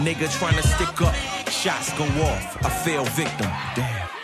Nigga trying to stick up, shots go off, I fell victim. Damn.